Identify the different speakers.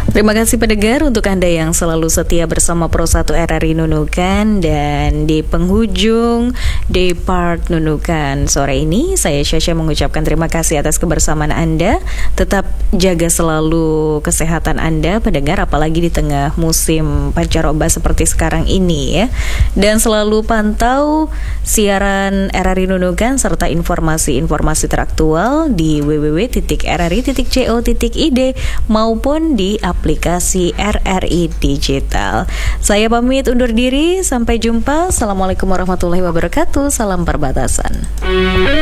Speaker 1: Terima kasih pendengar untuk Anda yang selalu setia bersama Pro 1 RRI Nunukan. Dan di penghujung Day Part Nunukan sore ini, saya Syasha mengucapkan terima kasih atas kebersamaan Anda. Tetap jaga selalu kesehatan Anda pendengar, apalagi di tengah musim pancaroba seperti sekarang ini ya. Dan selalu pantau siaran RRI Nunukan serta informasi-informasi teraktual di www.rri.co.id maupun di aplikasi RRI Digital. Saya pamit undur diri, sampai jumpa. Assalamualaikum warahmatullahi wabarakatuh. Salam perbatasan.